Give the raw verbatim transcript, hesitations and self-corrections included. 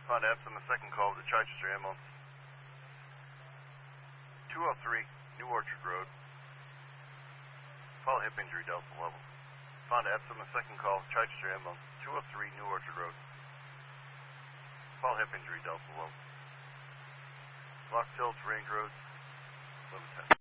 Found absent on the second call with the Chichester ambulance. two oh three, New Orchard Road. Follow hip injury, Delta level. Found absent on the second call with Chichester ambulance. two oh three, New Orchard Road. Follow hip injury, Delta level. Lock Hill to Range Road, eleven ten.